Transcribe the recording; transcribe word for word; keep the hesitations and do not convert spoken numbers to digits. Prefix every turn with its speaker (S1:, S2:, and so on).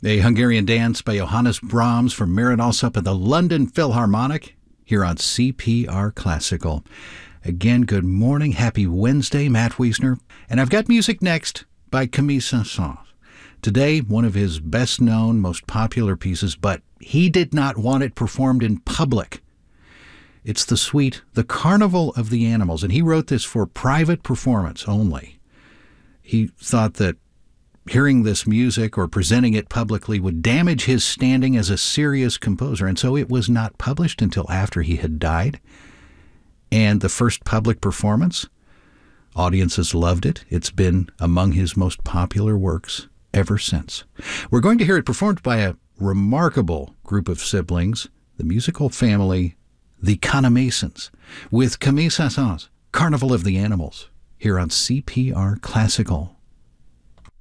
S1: A Hungarian dance by Johannes Brahms from Marienalsup at the London Philharmonic here on C P R Classical. Again, good morning. Happy Wednesday, Matt Wiesner. And I've got music next by Camille Saint-Saëns. Today, one of his best-known, most popular pieces, but he did not want it performed in public. It's the suite, The Carnival of the Animals, and he wrote this for private performance only. He thought that hearing this music or presenting it publicly would damage his standing as a serious composer, and so it was not published until after he had died. And the first public performance, audiences loved it. It's been among his most popular works ever since. We're going to hear it performed by a remarkable group of siblings, the musical family, the Canamasons, with Camille Saint-Saëns, Carnival of the Animals, here on C P R Classical.